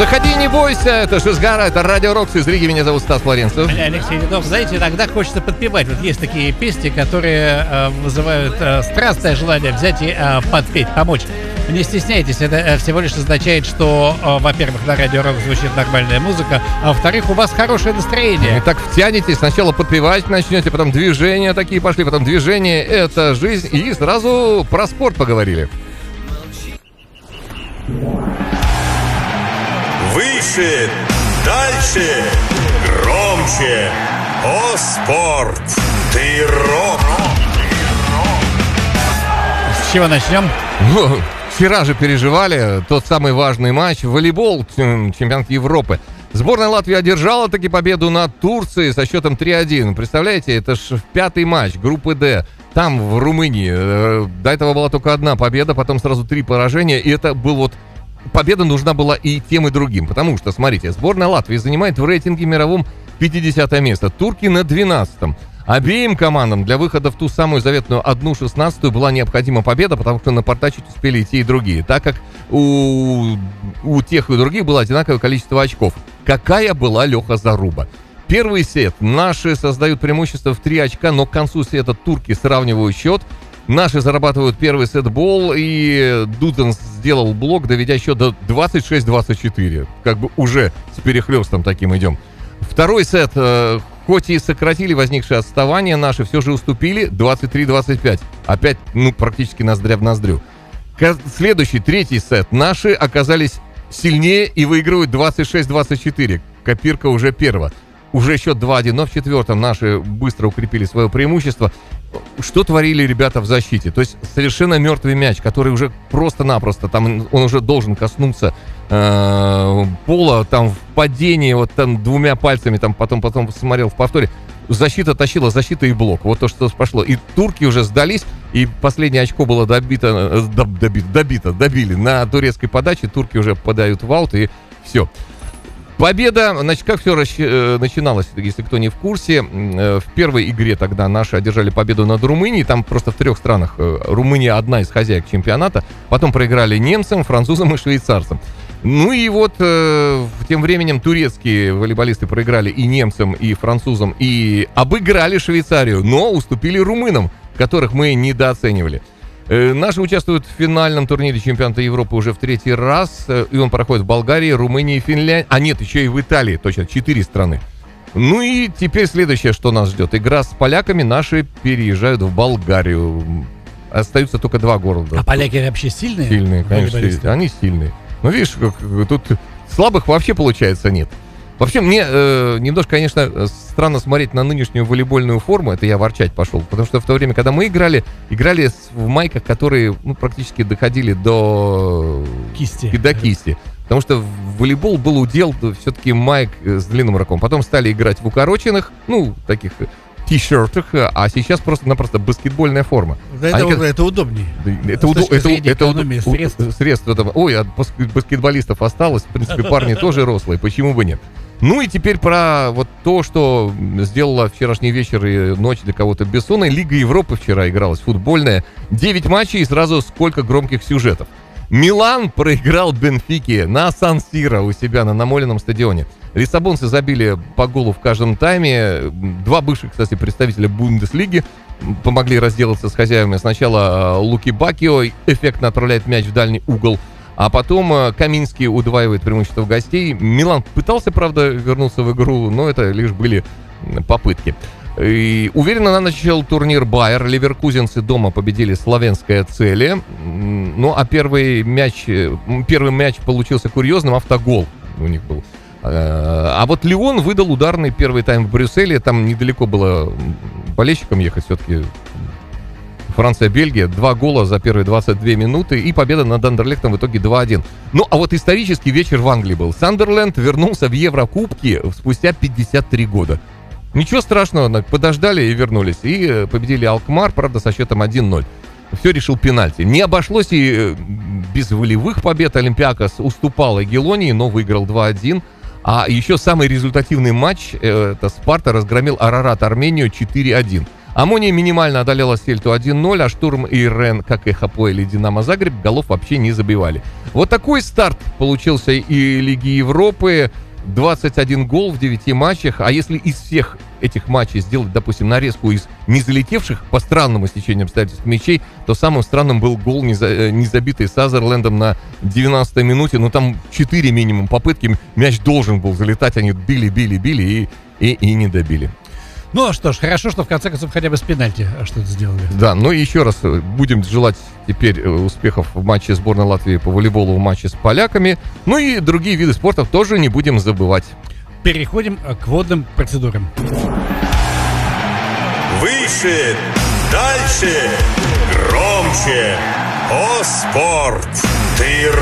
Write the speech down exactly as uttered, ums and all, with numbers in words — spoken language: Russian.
Заходи, не бойся, это Шизгара, это Радио Рокс из Риги, меня зовут Стас Флоренцев. Меня Алексей Дедов. Знаете, иногда хочется подпевать. Вот есть такие песни, которые э, вызывают э, страстное желание взять и э, подпеть, помочь. Не стесняйтесь, это э, всего лишь означает, что, э, во-первых, на Радио Рокс звучит нормальная музыка, а во-вторых, у вас хорошее настроение. И так втянетесь, сначала подпевать начнете, потом движения такие пошли, потом движение, это жизнь, и сразу про спорт поговорили. Выше, дальше, громче. О, спорт! Ты рок! С чего начнем? Ну, вчера же переживали тот самый важный матч. Волейбол, чемпионат Европы. Сборная Латвии одержала таки победу над Турцией со счетом три один. Представляете, это ж пятый матч группы «Д». Там, в Румынии, до этого была только одна победа, потом сразу три поражения. И это был вот... Победа нужна была и тем, и другим. Потому что, смотрите, сборная Латвии занимает в рейтинге мировом пятидесятое место. Турки на двенадцатом. Обеим командам для выхода в ту самую заветную одну шестнадцатую была необходима победа, потому что напортачить успели и те, и другие. Так как у, у тех и других было одинаковое количество очков. Какая была, Леха, заруба? Первый сет. Наши создают преимущество в три очка, но к концу сета турки сравнивают счет. Наши зарабатывают первый сетбол, и Дуден сделал блок, доведя счет до двадцать шесть двадцать четыре. Как бы уже с перехлестом таким идем. Второй сет, э, хоть и сократили возникшее отставание, наши все же уступили двадцать три двадцать пять. Опять, ну, практически ноздря в ноздрю. Следующий, третий сет. Наши оказались сильнее и выигрывают двадцать шесть двадцать четыре. Копирка уже первого. Уже счет два один, но в четвертом наши быстро укрепили свое преимущество. Что творили ребята в защите? То есть совершенно мертвый мяч, который уже просто-напросто, там он уже должен коснуться э, пола, там в падении, вот там двумя пальцами, там потом, потом смотрел в повторе. Защита тащила, защита и блок. Вот то, что пошло. И турки уже сдались, и последнее очко было добито, добито, добито, добили на турецкой подаче. Турки уже подают в аут, и все. Победа, значит, как все начиналось, если кто не в курсе. В первой игре тогда наши одержали победу над Румынией. Там просто в трех странах. Румыния одна из хозяек чемпионата. Потом проиграли немцам, французам и швейцарцам. Ну и вот тем временем турецкие волейболисты проиграли и немцам, и французам, и обыграли Швейцарию, но уступили румынам, которых мы недооценивали. Наши участвуют в финальном турнире чемпионата Европы уже в третий раз, и он проходит в Болгарии, Румынии, Финляндии, а нет, еще и в Италии, точно, четыре страны. Ну и теперь следующее, что нас ждет. Игра с поляками, наши переезжают в Болгарию. Остаются только два города. А поляки вообще сильные? Сильные, конечно, они сильные. Ну видишь, тут слабых вообще, получается, нет. Вообще, мне э, немножко, конечно, странно смотреть на нынешнюю волейбольную форму. Это я ворчать пошел. Потому что в то время, когда мы играли, играли в майках, которые, ну, практически доходили до кисти. До кисти. Потому что волейбол был удел все-таки майк с длинным рукавом. Потом стали играть в укороченных, ну, таких ти-шертах, а сейчас просто-напросто баскетбольная форма. Да это, Они, это удобнее. Это, удо, это, это удобнее. Средств. Средства. Ой, от баскетболистов осталось. В принципе, парни тоже рослые. Почему бы нет? Ну и теперь про вот то, что сделала вчерашний вечер и ночь для кого-то бессонной. Лига Европы вчера игралась, футбольная. Девять матчей и сразу сколько громких сюжетов. Милан проиграл Бенфике на Сан-Сиро у себя на намоленном стадионе. Лиссабонцы забили по голу в каждом тайме. Два бывших, кстати, представителя Бундеслиги помогли разделаться с хозяевами. Сначала Луки Бакио эффектно отправляет мяч в дальний угол, а потом Каминский удваивает преимущество гостей. Милан пытался, правда, вернуться в игру, но это лишь были попытки. И уверенно начал турнир Байер. Ливеркузенцы дома победили Словенское Целе. Ну, а первый мяч, первый мяч получился курьезным, автогол у них был. А вот Лион выдал ударный первый тайм в Брюсселе. Там недалеко было болельщикам ехать все-таки. Франция-Бельгия. Два гола за первые двадцать две минуты. И победа над Андерлехтом в итоге два один. Ну, а вот исторический вечер в Англии был. Сандерленд вернулся в Еврокубки спустя пятьдесят три года. Ничего страшного, подождали и вернулись. И победили Алкмар, правда, со счетом один ноль. Все решил пенальти. Не обошлось и без волевых побед. Олимпиакос уступал Эгелонии, но выиграл два один. А еще самый результативный матч, это Спарта разгромил Арарат Армению четыре один. Омония минимально одолела Сельту один ноль, а Штурм и Рен, как и Хапоэль и Динамо Загреб, голов вообще не забивали. Вот такой старт получился и Лиги Европы. двадцать один гол в девяти матчах. А если из всех этих матчей сделать, допустим, нарезку из не залетевших по странному стечению обстоятельств мячей, то самым странным был гол, не, за, не забитый Сазерлендом на девяностой минуте. Ну, там четыре минимум попытки. Мяч должен был залетать. Они били, били, били и, и, и не добили. Ну что ж, хорошо, что в конце концов хотя бы с пенальти что-то сделали. Да, ну и еще раз будем желать теперь успехов в матче сборной Латвии по волейболу, в матче с поляками. Ну и другие виды спорта тоже не будем забывать. Переходим к водным процедурам. Выше, дальше, громче. О, спорт! Ты